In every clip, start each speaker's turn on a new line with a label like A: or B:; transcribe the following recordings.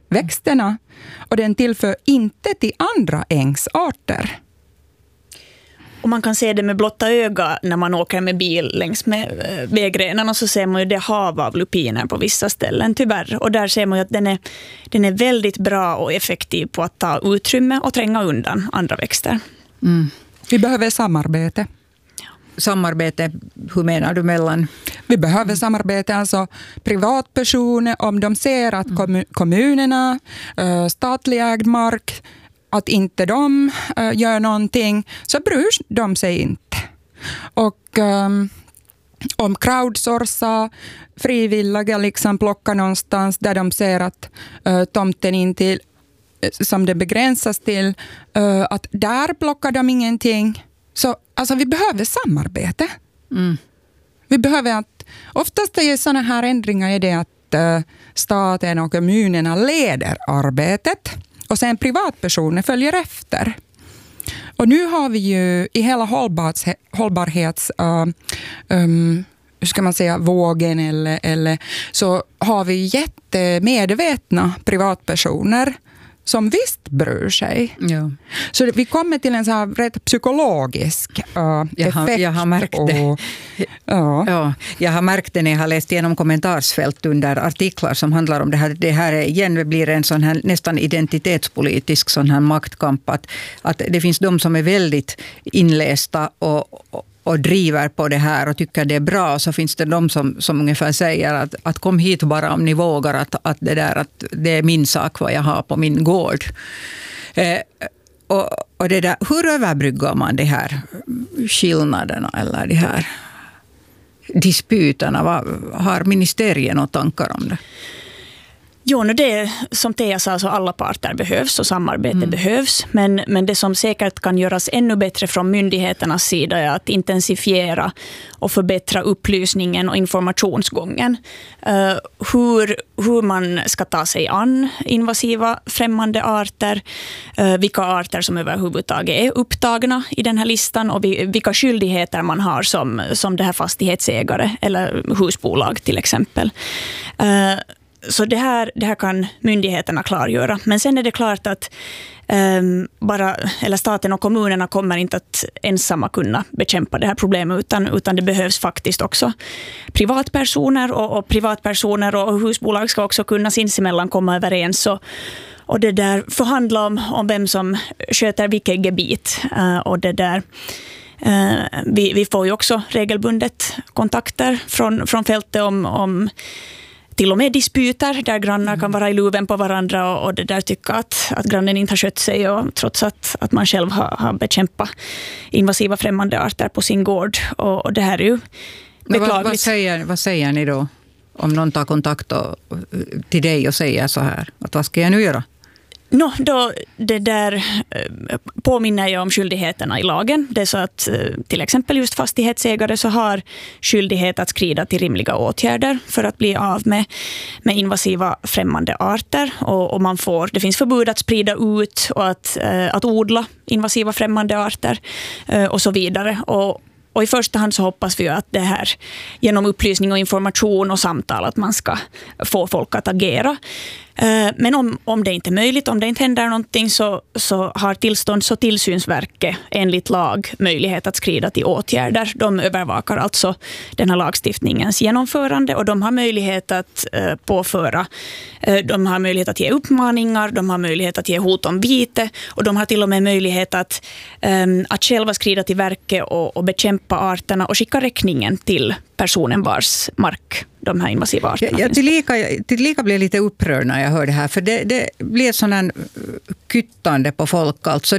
A: växterna och den tillför inte till andra ängsarter.
B: Och man kan se det med blotta öga när man åker med bil längs med vägrenen, och så ser man ju det hav av lupiner på vissa ställen tyvärr. Och där ser man ju att den är väldigt bra och effektiv på att ta utrymme och tränga undan andra växter.
A: Vi behöver samarbete.
C: Samarbete, hur menar du mellan?
A: Vi behöver samarbete, alltså privatpersoner, om de ser att kommunerna, statlig ägd mark, att inte de gör någonting, så bryr de sig inte. Och om crowdsourca, frivilliga liksom plockar någonstans där de ser att tomten inte, som det begränsas till, att där plockar de ingenting. Så alltså, vi behöver samarbete. Vi behöver att, oftast är sådana här ändringar är det att staten och kommunerna leder arbetet. Och sen privatpersoner följer efter. Och nu har vi ju i hela hållbarhets hur ska man säga, vågen eller så har vi jättemedvetna privatpersoner som visst bryr sig.
C: Ja.
A: Så vi kommer till en så här rätt psykologisk effekt.
C: Jag har märkt det. Ja, jag har märkt det när jag har läst igenom kommentarsfält under artiklar som handlar om det här. Det här igen blir en sån här nästan identitetspolitisk sån här maktkamp. Att det finns de som är väldigt inlästa och driver på det här och tycker det är bra, så finns det de som ungefär säger att kom hit bara om ni vågar, att det är min sak vad jag har på min gård. Och det där, hur överbryggar man de här skillnaderna eller de här disputerna? Har ministerien några tankar om det?
B: Jo, det som Thea sa, så alla parter behövs och samarbete behövs. Men det som säkert kan göras ännu bättre från myndigheternas sida är att intensifiera och förbättra upplysningen och informationsgången. Hur man ska ta sig an invasiva främmande arter, vilka arter som överhuvudtaget är upptagna i den här listan och vilka skyldigheter man har som det här fastighetsägare eller husbolag till exempel. Så det här kan myndigheterna klargöra. Men sen är det klart att staten och kommunerna kommer inte att ensamma kunna bekämpa det här problemet, utan det behövs faktiskt också privatpersoner och privatpersoner och husbolag ska också kunna sinsemellan komma överens och det där förhandla om vem som sköter vilket gebit och det där. Vi får ju också regelbundet kontakter från fältet om till och med disputer där grannar kan vara i luven på varandra och det där tycka att grannen inte har skött sig, och trots att man själv har bekämpat invasiva främmande arter på sin gård. Och det här är ju beklagligt.
C: Vad säger ni då om någon tar kontakt till dig och säger så här, att vad ska jag nu göra?
B: Då det där påminner jag om skyldigheterna i lagen. Det är så att till exempel just fastighetsägare så har skyldighet att skrida till rimliga åtgärder för att bli av med invasiva främmande arter. Och det finns förbud att sprida ut och att odla invasiva främmande arter och så vidare. Och i första hand så hoppas vi att det här genom upplysning och information och samtal att man ska få folk att agera. Men om det inte är möjligt, om det inte händer någonting så har tillstånds- och tillsynsverket enligt lag möjlighet att skrida till åtgärder. De övervakar alltså den här lagstiftningens genomförande och de har möjlighet att påföra, de har möjlighet att ge uppmaningar, de har möjlighet att ge hot om vite och de har till och med möjlighet att själva skrida till verket och bekämpa arterna och skicka räkningen till personen vars mark de här invasiva arterna finns.
C: Tillika blir lite upprörd när jag hör det här, för det blir sån här kyttande på folk. Alltså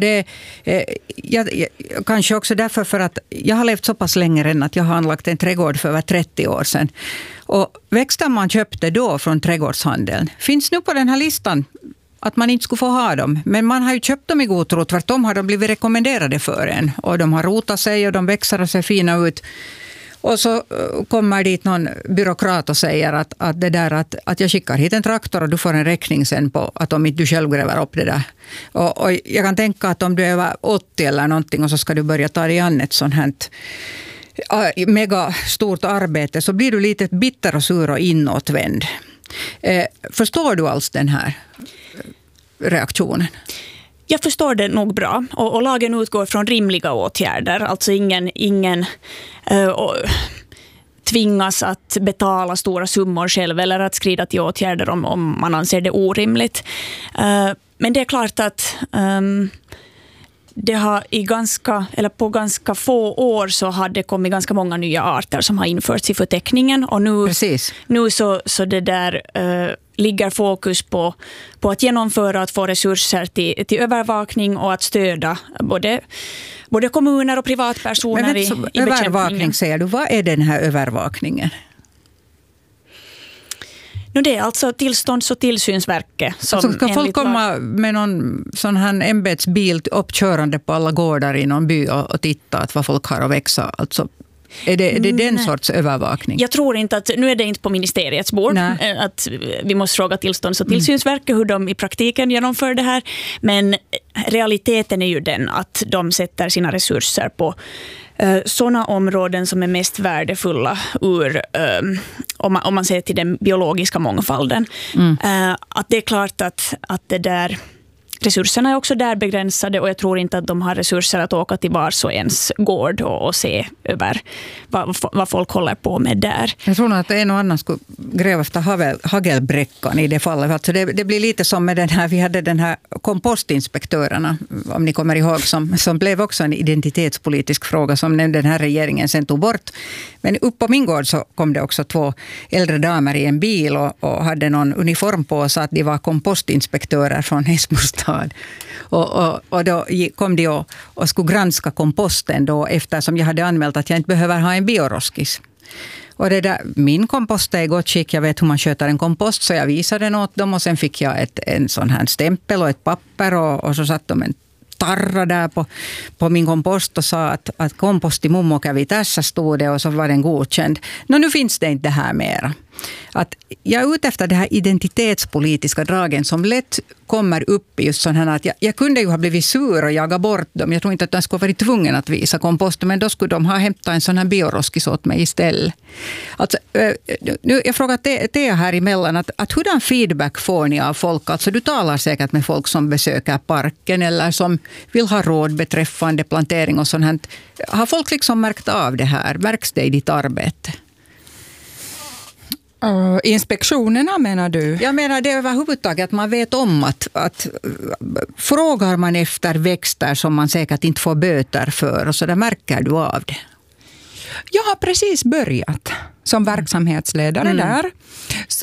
C: kanske också därför för att jag har levt så pass länge redan att jag har anlagt en trädgård för över 30 år sedan. Och växter man köpte då från trädgårdshandeln finns nu på den här listan att man inte skulle få ha dem. Men man har ju köpt dem i god tro. Tvärtom har de blivit rekommenderade för en. Och de har rotat sig och de växer och ser fina ut. Och så kommer dit någon byråkrat och säger att jag skickar hit en traktor och du får en räkning sen på att om inte du själv gräver upp det där. Och jag kan tänka att om du är över 80 eller någonting och så ska du börja ta dig an ett sånt här mega stort arbete, så blir du lite bitter och sur och inåtvänd. Förstår du alls den här? reaktionen?
B: Jag förstår det nog bra. Och lagen utgår från rimliga åtgärder. Alltså ingen tvingas att betala stora summor själv eller att skrida till åtgärder om man anser det orimligt. Men det är klart att det har på ganska få år så har det kommit ganska många nya arter som har införts i förteckningen. Och nu så det där ligger fokus på att genomföra, att få resurser till övervakning och att stödja både kommuner och privatpersoner i bekämpningen.
C: Övervakning säger du, vad är den här övervakningen?
B: Det är alltså tillstånds- och tillsynsverket. Som
C: ska folk komma med någon sån här ämbetsbil uppkörande på alla gårdar i någon by och titta att vad folk har att växa? Alltså, är det den sorts övervakning?
B: Jag tror inte att, nu är det inte på ministeriets bord, att vi måste fråga tillstånds- och tillsynsverket hur de i praktiken genomför det här. Men realiteten är ju den att de sätter sina resurser på sådana områden som är mest värdefulla om man ser till den biologiska mångfalden. Att det är klart att det där resurserna är också där begränsade och jag tror inte att de har resurser att åka till vars och ens gård och se över vad folk håller på med där.
C: Jag tror nog att en och annan skulle gräva efter hagelbräckan i det fallet. Alltså det blir lite som med den här, vi hade den här kompostinspektörerna, om ni kommer ihåg, som blev också en identitetspolitisk fråga som den här regeringen sen tog bort. Men upp på min gård så kom det också 2 äldre damer i en bil och hade någon uniform på och sa att de var kompostinspektörer från Häsmostad. Och då kom de och skulle granska komposten då, eftersom jag hade anmält att jag inte behöver ha en bioroskis. Och min kompost är i gott skick, jag vet hur man sköter en kompost, så jag visade den åt dem och sen fick jag en sån här stämpel och ett papper och så satt de en tarra där på min kompost och sa att kompost i mummokävi tässä stod det och så var den godkänd. Nu finns det inte det här mera. Att jag är ute efter det här identitetspolitiska dragen som lätt kommer upp i just sån här att jag kunde ju ha blivit sur och jaga bort dem. Jag tror inte att de skulle vara tvungna att visa kompost, men då skulle de ha hämtat en sån här bioroskis åt mig istället. Alltså, nu, jag frågar Thea här emellan att hurdan feedback får ni av folk? Alltså, du talar säkert med folk som besöker parken eller som vill ha råd beträffande plantering och sånt här. Har folk liksom märkt av det här? Märks det i ditt arbete?
A: Inspektionerna menar du?
C: Jag menar det överhuvudtaget att man vet om att frågar man efter växter som man säkert inte får böter för och så där märker du av det.
A: Jag har precis börjat som verksamhetsledare där. Så,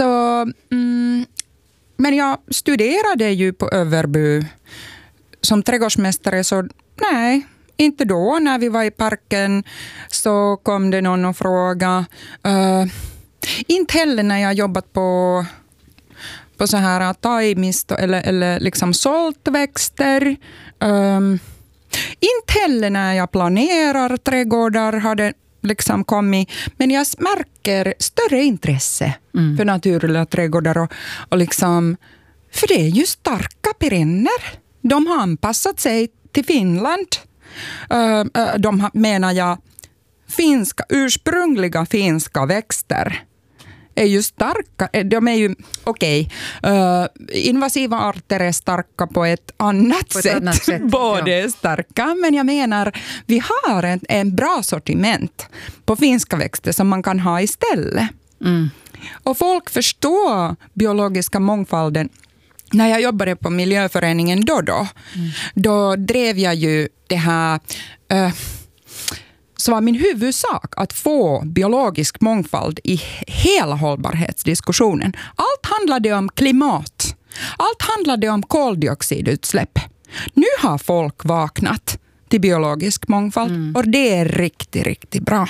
A: men jag studerade ju på Överby som trädgårdsmästare, så nej, inte då. När vi var i parken så kom det någon och frågade. Inte heller när jag jobbat på så här taimist eller liksom sålt växter. Inte heller när jag planerar trädgårdar har det liksom kommit. Men jag märker större intresse för naturliga trädgårdar och liksom, för det är ju starka perenner. De har anpassat sig till Finland. De menar jag ursprungliga finska växter är ju starka. De är ju, invasiva arter är starka på ett annat sätt. Båda är starka, men jag menar, vi har en bra sortiment på finska växter som man kan ha istället. Och folk förstår biologiska mångfalden. När jag jobbade på miljöföreningen då drev jag ju det här. Så var min huvudsak att få biologisk mångfald i hela hållbarhetsdiskussionen. Allt handlade om klimat. Allt handlade om koldioxidutsläpp. Nu har folk vaknat till biologisk mångfald och det är riktigt, riktigt bra.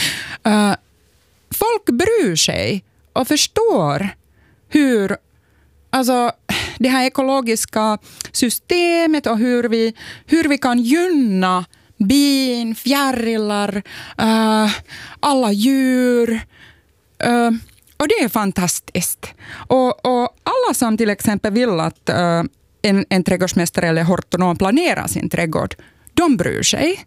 A: Folk bryr sig och förstår hur, alltså, det här ekologiska systemet och hur vi kan gynna bin, fjärilar, alla djur. Och det är fantastiskt. Och alla som till exempel vill att en trädgårdsmästare eller hortonom planerar sin trädgård, de bryr sig.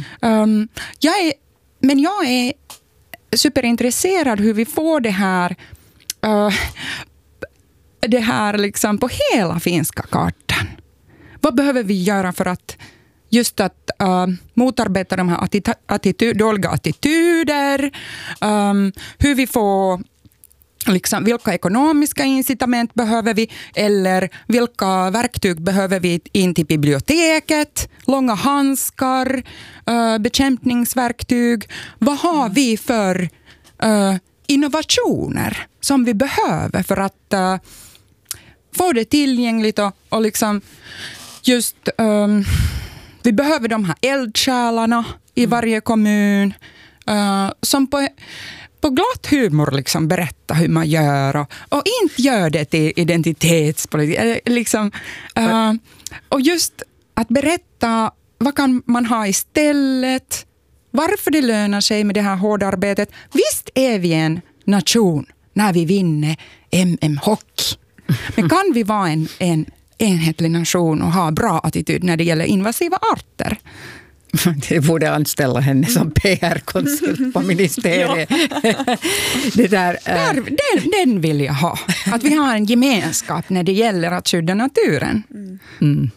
A: Jag är superintresserad hur vi får det här det här liksom på hela finska kartan? Vad behöver vi göra för att just att motarbeta de här dåliga attityder? Hur vi får, liksom, vilka ekonomiska incitament behöver vi? Eller vilka verktyg behöver vi in till biblioteket? Långa handskar, bekämpningsverktyg. Vad har vi för innovationer som vi behöver för att få det tillgängligt och liksom just vi behöver de här eldsjälarna i varje kommun som på glatt humor liksom berätta hur man gör och inte gör det till identitetspolitik liksom, och just att berätta vad kan man ha istället, varför det lönar sig med det här hårda arbetet. Visst är vi en nation när vi vinner MM-hockey. Men kan vi vara en enhetlig nation och ha bra attityd när det gäller invasiva arter?
C: Det borde anställa henne som PR-konsult på ministeriet. Det där,
A: den vill jag ha. Att vi har en gemenskap när det gäller att skydda naturen. Mm.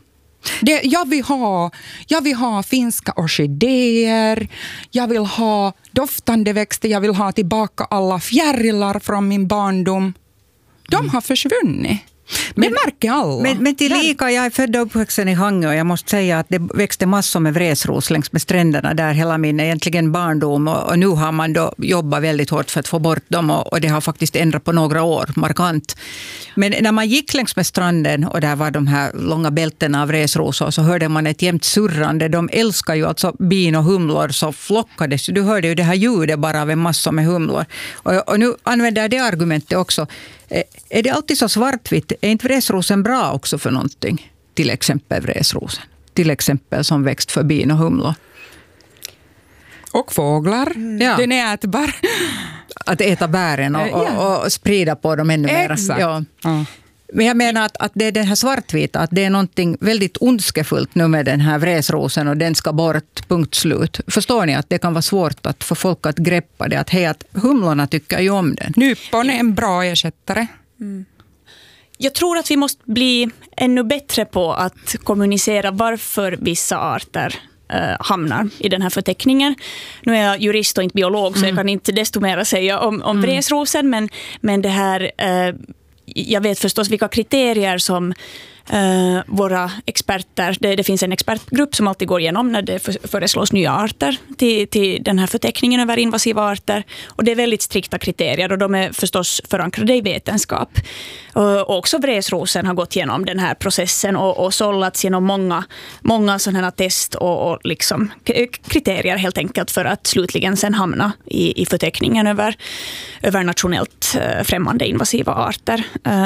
A: Jag vill ha finska orkidéer, jag vill ha doftande växter, jag vill ha tillbaka alla fjärilar från min barndom. De har försvunnit. Det märker alla.
C: Men tillika, jag är född och uppvuxen i Hangö och jag måste säga att det växte massor med vresros längs med stränderna där hela min egentligen barndom. Och nu har man då jobbat väldigt hårt för att få bort dem och det har faktiskt ändrat på några år, markant. Men när man gick längs med stranden och där var de här långa bältena av vresrosor så hörde man ett jämnt surrande. De älskar ju alltså bin och humlor så flockades. Du hörde ju det här ljudet bara av en massa med humlor. Och nu använder jag det argumentet också. Är det alltid så svartvitt? Är inte vresrosen bra också för någonting? Till exempel vresrosen. Till exempel som växt för bin och humlor.
A: Och fåglar. Ja. Den är ätbar.
C: Att äta bären och sprida på dem ännu mer.
A: Exakt.
C: Ja. Men jag menar att det är den här svartvita, att det är någonting väldigt ondskefullt nu med den här vresrosen och den ska bort, punkt slut. Förstår ni att det kan vara svårt att få folk att greppa det, att humlorna tycker ju om den.
A: Nypon är en bra ersättare.
B: Mm. Jag tror att vi måste bli ännu bättre på att kommunicera varför vissa arter hamnar i den här förteckningen. Nu är jag jurist och inte biolog så jag kan inte desto mer säga om vresrosen, men det här jag vet förstås vilka kriterier som våra experter, det finns en expertgrupp som alltid går igenom när det föreslås nya arter till den här förteckningen över invasiva arter. Och det är väldigt strikta kriterier och de är förstås förankrade i vetenskap. Och också vresrosen har gått igenom den här processen och sållats genom många sådana här test och liksom kriterier helt enkelt för att slutligen sen hamna i förteckningen över nationellt främmande invasiva arter.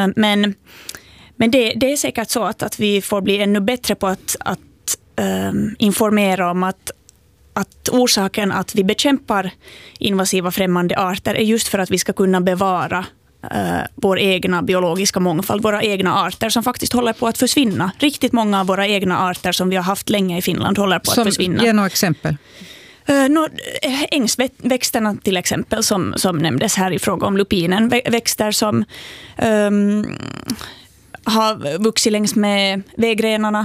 B: Men det är säkert så att vi får bli ännu bättre på att informera om att orsaken att vi bekämpar invasiva främmande arter är just för att vi ska kunna bevara vår egna biologiska mångfald, våra egna arter som faktiskt håller på att försvinna. Riktigt många av våra egna arter som vi har haft länge i Finland håller på att försvinna.
C: Ge några exempel.
B: Ängsväxterna till exempel som nämndes här i fråga om lupinen. Växter som har vuxit längs med vägrenarna.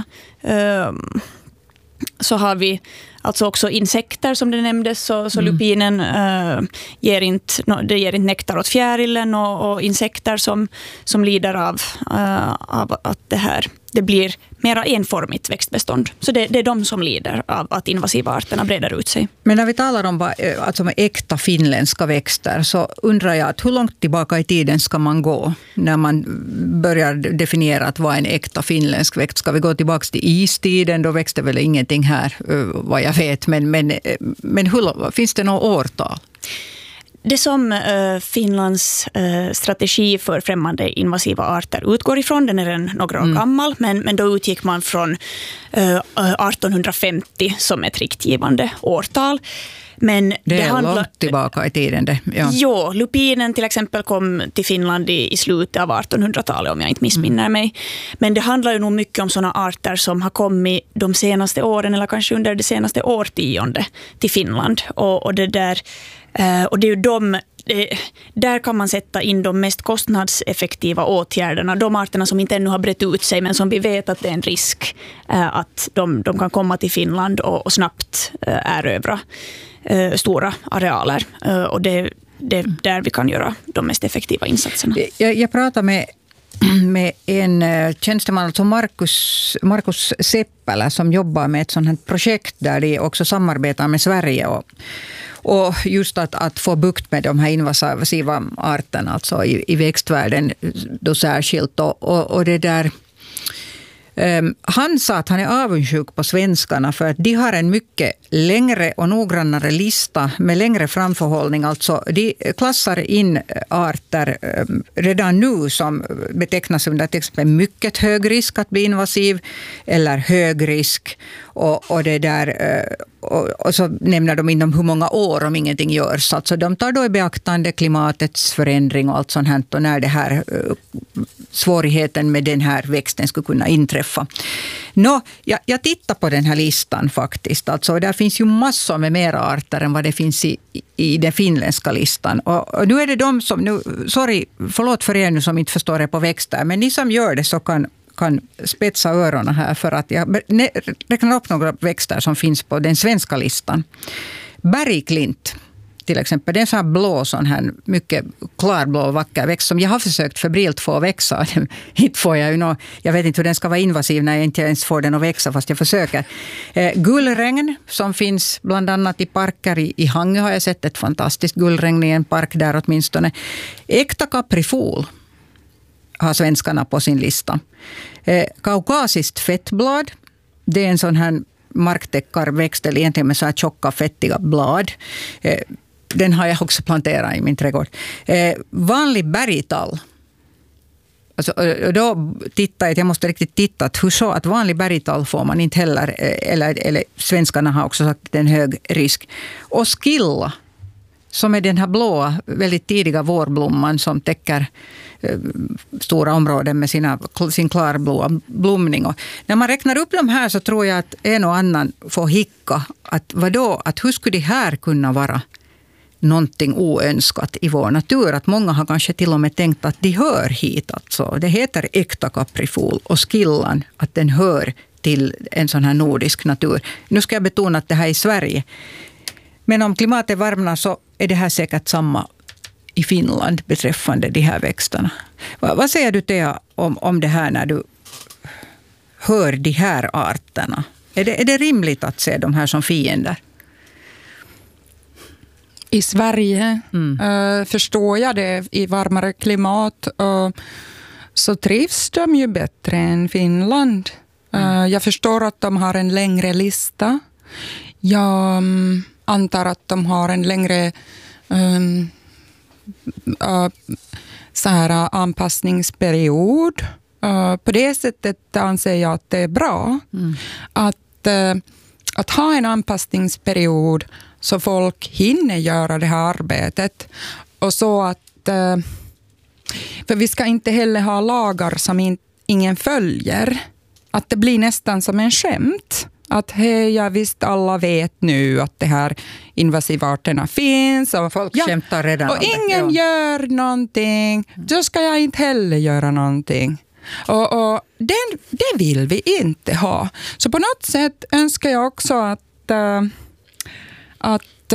B: Så har vi alltså också insekter som det nämndes. Så lupinen ger inte nektar åt fjärilen och insekter som lider av att det blir mera enformigt växtbestånd. Så det är de som lider av att invasiva arterna breder ut sig.
C: Men när vi talar om alltså med äkta finländska växter så undrar jag att hur långt tillbaka i tiden ska man gå när man börjar definiera att vad en äkta finländsk växt. Ska vi gå tillbaka till istiden? Då växte väl ingenting här vad jag vet. Men finns det några årtal?
B: Det som Finlands strategi för främmande invasiva arter utgår ifrån, den är redan några år gammal, men då utgick man från 1850 som ett riktgivande årtal. Men
C: det är långt tillbaka i tiden.
B: Ja, lupinen till exempel kom till Finland i slutet av 1800-talet om jag inte missminner mig. Men det handlar ju nog mycket om sådana arter som har kommit de senaste åren eller kanske under det senaste årtionde till Finland. Och det är ju där kan man sätta in de mest kostnadseffektiva åtgärderna. De arterna som inte ännu har brett ut sig, men som vi vet att det är en risk att de kan komma till Finland och snabbt erövra stora arealer. Och det är där vi kan göra de mest effektiva insatserna.
C: Jag pratar med en tjänsteman, alltså Markus Seppälä, som jobbar med ett sådant här projekt där de också samarbetar med Sverige och just att få bukt med de här invasiva arterna, alltså i växtvärlden då särskilt. Och det där, han sa att han är avundsjuk på svenskarna för att de har en mycket längre och noggrannare lista med längre framförhållning. Alltså de klassar in arter redan nu som betecknas under till exempel mycket hög risk att bli invasiv eller hög risk. Och det där, och så nämner de inom hur många år om ingenting görs. Alltså de tar då i beaktande klimatets förändring och allt sånt här, och när det här svårigheten med den här växten skulle kunna inträffa. Jag tittar på den här listan faktiskt. Alltså, där finns ju massor med mer arter än vad det finns i den finländska listan. Och nu är det de som, förlåt för er nu som inte förstår er på växter, men ni som gör det så kan spetsa öronen här, för att jag räknar upp några växter som finns på den svenska listan. Bergklint till exempel, det är en sån här blå, sån här mycket klarblå vacker växt som jag har försökt febrilt få växa. Inte får jag vet inte hur den ska vara invasiv när jag inte ens får den att växa, fast jag försöker. Gullregn som finns bland annat i parker i Hangö, har jag sett ett fantastiskt gullregn i en park där åtminstone. Äkta kaprifol har svenskarna på sin lista. Kaukasiskt fettblad, det är en sån här marktäckarväxt, eller egentligen med så här tjocka fettiga blad. Den har jag också planterat i min trädgård. Vanlig bergtall. Alltså, då jag måste riktigt titta att hur så att vanlig bergtall får man inte heller, eller svenskarna har också sagt en hög risk. Och skilla, som är den här blåa, väldigt tidiga vårblomman som täcker stora områden med sin klarblåa blomning. Och när man räknar upp de här så tror jag att en och annan får hicka. Att hur skulle det här kunna vara någonting oönskat i vår natur? Att många har kanske till och med tänkt att de hör hit. Alltså. Det heter äkta kaprifol och skillan, att den hör till en sån här nordisk natur. Nu ska jag betona att det här är i Sverige. Men om klimatet varmnar så är det här säkert samma i Finland beträffande de här växterna. Vad säger du Thea om det här när du hör de här arterna? Är det rimligt att se de här som fiender?
A: I Sverige förstår jag det, i varmare klimat så trivs de ju bättre än Finland. Jag förstår att de har en längre lista. Jag antar att de har en längre så här anpassningsperiod. På det sättet anser jag att det är bra att ha en anpassningsperiod så folk hinner göra det här arbetet. Och så att för vi ska inte heller ha lagar som ingen följer. Att det blir nästan som en skämt. Att hej, visst alla vet nu att det här invasiva arterna finns. Och
C: folk skämtar redan.
A: Och ingen gör någonting. Då ska jag inte heller göra någonting. Och det vill vi inte ha. Så på något sätt önskar jag också att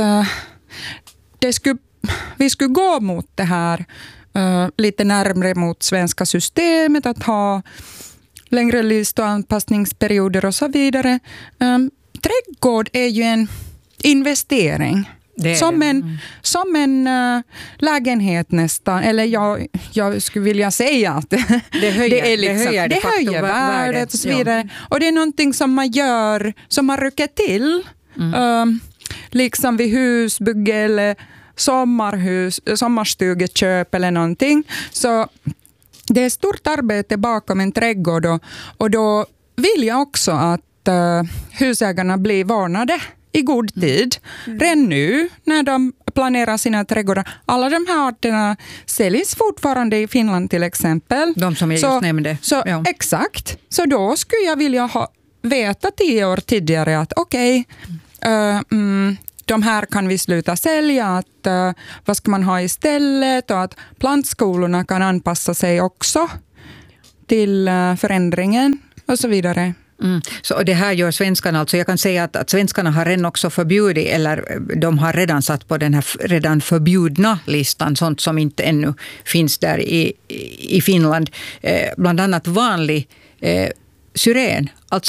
A: vi skulle gå mot det här lite närmare mot svenska systemet, att ha längre list och anpassningsperioder och så vidare. Trädgård är ju en investering. Som en lägenhet nästan. Eller jag skulle vilja säga att det höjer värdet och så vidare. Ja. Och det är någonting som man gör, som man rycker till. Liksom vid husbygge eller sommarstugeköp eller någonting. Så det är stort arbete bakom en trädgård och då vill jag också att husägarna blir varnade i god tid. Redan nu när de planerar sina trädgårdar. Alla de här arterna säljs fortfarande i Finland till exempel.
C: De som jag just nämnde.
A: Ja. Exakt. Så då skulle jag vilja veta 10 år tidigare att de här kan vi sluta sälja, att vad ska man ha istället, och att plantskolorna kan anpassa sig också till förändringen och så vidare.
C: Så det här gör svenskarna, alltså jag kan säga att svenskarna har redan också förbjudit, eller de har redan satt på den här redan förbjudna listan, sånt som inte ännu finns där i Finland. Bland annat vanlig syren, alltså